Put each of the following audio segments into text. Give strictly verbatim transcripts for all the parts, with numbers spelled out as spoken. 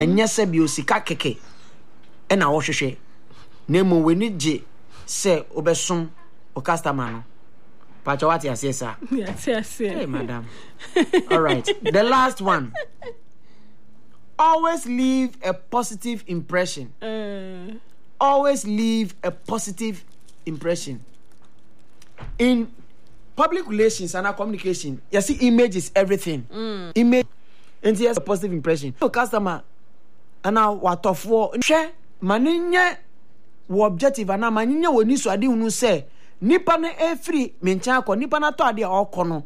Enya se bi osika keke e na wo hwehwe na mo weni je se obesom o customer no pacha what you say sir. Yes, yes, yes. Hey madam. All right, the last one. Always leave a positive impression. Uh, Always leave a positive impression. In public relations and our communication, you see, image is everything. Mm. Image, and yes, a positive impression. So, customer, and now what of war? Share, maninya, wo objective, and now maninya, when you so I didn't say, nipa ne e free, menchako, nipa na to adi or kono.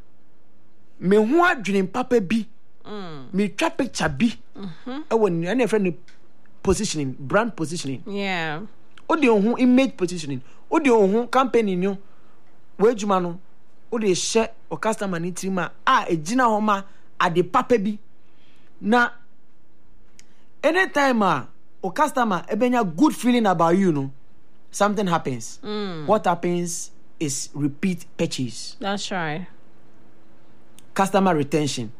Me huwa dream papa bi. Mm. Me try picture bi. Mhm. E when any friend positioning, brand positioning. Yeah. Odi ohun image positioning. Odi ohun campaign new. We juma no. Odi share o customer ni trima a ejina homa ade papa bi. Na anytime a o customer ebenya good feeling about you no, something happens. Mm. What happens is repeat purchase. That's right. Customer retention.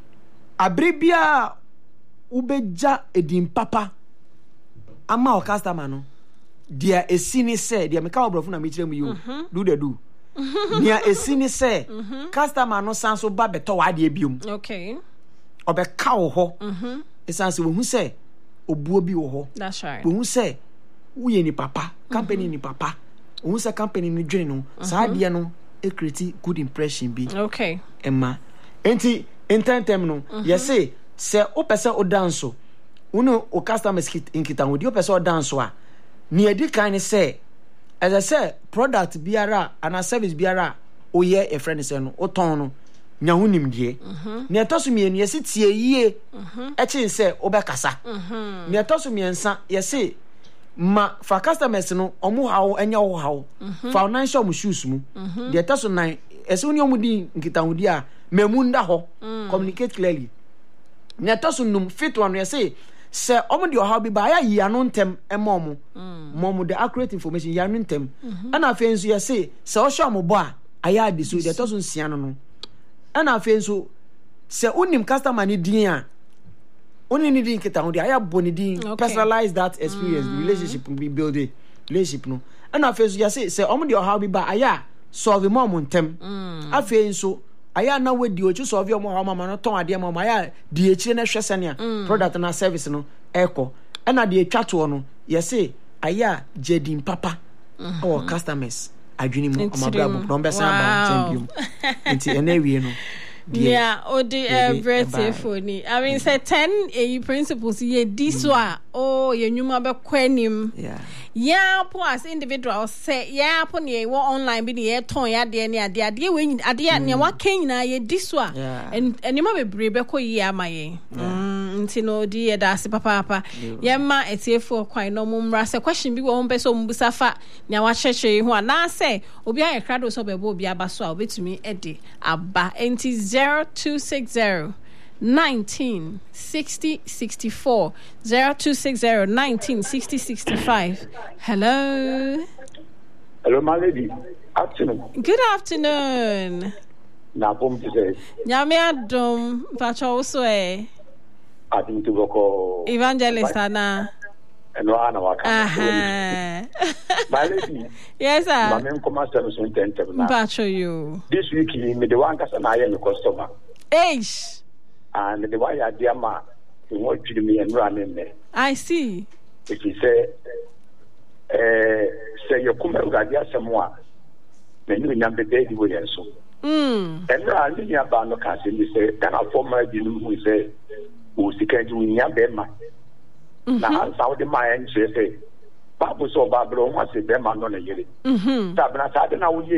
Abribia ubeja edim papa ama o customer no dia esini say dia meka obrofo na mechire mu you do the do dia esini say customer no sanso ba beto wa de biom. Okay. Obeka wo ho Mhm. esanse wo hu say obuo bi wo ho. That's right. Wo hu say uye ni papa company ni papa wo hu say company ni dwen no sa de no e create good impression bi. Okay. Emma enti intentem no you say say o pese o dance uno o customers kit inkita wo di o pese o dance a ni edi kan ni say as I say product biara and service biara o ye a friend say no o ton no nya hunim die ni etoso mienu ye se tie yie e chin say o be kasa ni etoso miensa ye say ma fa customers no omo hawo enya wo hawo financial mu shoes mu the etoso nine ese uni omu di inkita wo di a memunda ho communicate clearly. Ni atoso num fit one you say se omo de oha bi ba ya yi anu ntem emomo momo the accurate information ya anu ntem ana afi enso you say se o show mo bo a aya di so de atoso nsia no no ana afi enso se unim customer ni din a oni ni din kita ho de aya bo ni din personalize that experience mm. relationship be build it relationship no ana afi enso you say se omo de oha bi ba aya solve mo mo ntem afi enso aya na we di ochu solve your mama mama no ton ade mama aya di echire na hwese ne product na service no eko e na de etwa to no ye say aya jedin papa our customers adwini mu amabrabo no be san ba champion enti ene wie no yeah o di everything for ni I mean say ten e principles ye this one oh ye nyuma be kwanim yeah yeah po as individual say yeah po ne wo online bi ne ton ya de ne ade ade we ade ne wa kan na ye this one and anima be brebe ko yi amaye mm nti no di ye da se papa papa ye ma etiefo kwan no mumra se question bi wo hon pese ombusa fa ne wa chechire ho na say obi aye krado so be bo obi aba so a obetumi ede aba enti zero two six zero nineteen sixty sixty-four zero two six zero nineteen sixty sixty-five. Hello. Hello, my lady. Afternoon. Good afternoon. Na bom today. Nyame adom pacho so e. Adum to boko. Evangelist ana. Eno ana waka. Aha. My lady. Yes sir. My name come service on ten na. Pacho you. This week me the one kasa na ye me customer. Eish. And the way I dear ma, you want to me and run in there. I see. If you say, eh, say you come out of someone, then you number baby way and so. Mm. And I think about no casting, you say, can I form my deal who say, who's the kind of young bema? Now, how the mind say, Babu so Babylon was a bema on a year. Mm hmm. Tabana, I don't know.